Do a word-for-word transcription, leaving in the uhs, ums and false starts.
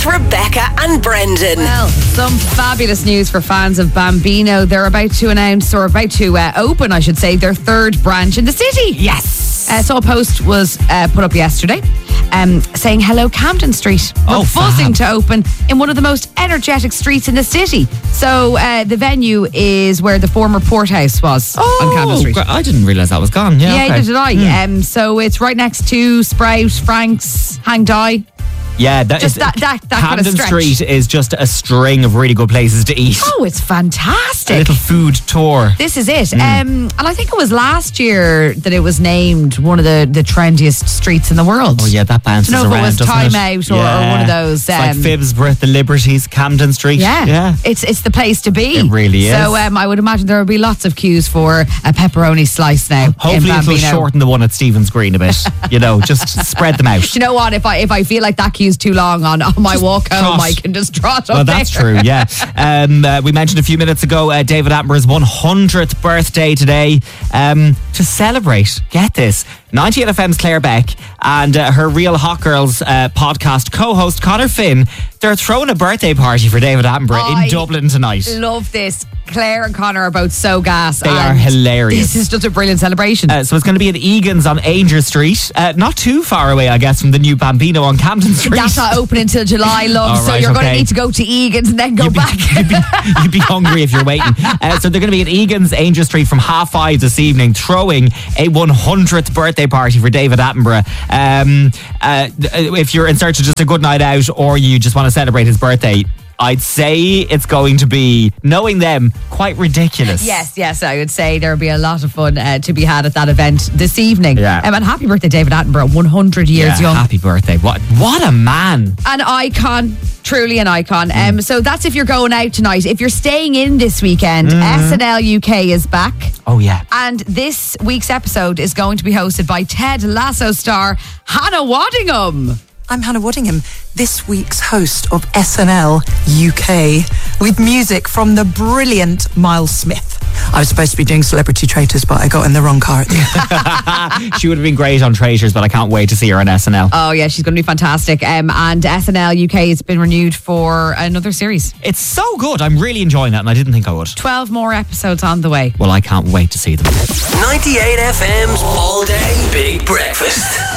Rebecca and Brendan. Well, some fabulous news for fans of Bambino. They're about to announce, or about to uh, open, I should say, their third branch in the city. Yes. Uh, so a post was uh, put up yesterday um, saying, hello, Camden Street. We're Oh, buzzing fab. to open in one of the most energetic streets in the city. So uh, the venue is where the former Port House was on Camden Street. gr- I didn't realise that was gone. Yeah, Yeah, okay. neither did I. Um, so it's right next to Sprout, Frank's, Hang Die. Yeah, that Just is, that- that- that kind of Camden stretch. Street is just a string of really good places to eat. Oh, it's fantastic. A little food tour. This is it. Um, and I think it was last year that it was named one of the, the trendiest streets in the world. Oh yeah, that bounces I don't know if around, it was doesn't Time it? Out or, or one of those. It's like um, Phibsborough, the Liberties, Camden Street. Yeah, yeah. It's it's the place to be. It really is. So um, I would imagine there will be lots of queues for a pepperoni slice now. Hopefully in it'll Bambino. shorten the one at Stephen's Green a bit. You know, just spread them out. Do you know what? If I if I feel like that queue's too long on, on my walk home, trot. I can just trot up Well, that's there. true, yeah. Um, uh, we mentioned a few minutes ago uh, David Attenborough's one hundredth birthday today. Um, to celebrate, get this, ninety-eight F M's Claire Beck and uh, her Real Hot Girls uh, podcast co-host Connor Finn, they're throwing a birthday party for David Attenborough I in Dublin tonight. Love this. Claire and Connor are both so gas. They are and hilarious. This is just a brilliant celebration. Uh, so it's going to be at Egan's on Ainger Street. Uh, not too far away, I guess, from the new Bambino on Camden Street. That's not open until July, love. All so right, you're going to okay. need to go to Egan's and then go You'd be, back. you'd, be, you'd be hungry if you're waiting. Uh, so they're going to be at Egan's Ainger Street from half five this evening, throwing a one hundredth birthday party for David Attenborough. Um, uh, if you're in search of just a good night out or you just want to celebrate his birthday, I'd say it's going to be, knowing them, quite ridiculous. Yes, yes, I would say there'll be a lot of fun uh, to be had at that event this evening. Yeah. Um, and happy birthday, David Attenborough, one hundred years Yeah, young. happy birthday. What, what a man. An icon, truly an icon. Um, so that's if you're going out tonight. If you're staying in this weekend, S N L U K is back. Oh, yeah. And this week's episode is going to be hosted by Ted Lasso star Hannah Waddingham. I'm Hannah Waddingham, this week's host of S N L U K, with music from the brilliant Miles Smith. I was supposed to be doing Celebrity Traitors, but I got in the wrong car at the end. She would have been great on Traitors, but I can't wait to see her on S N L. Oh, yeah, she's going to be fantastic. Um, and S N L U K has been renewed for another series. It's so good. I'm really enjoying that, and I didn't think I would. twelve more episodes on the way. Well, I can't wait to see them. ninety-eight F M's All Day Big Breakfast.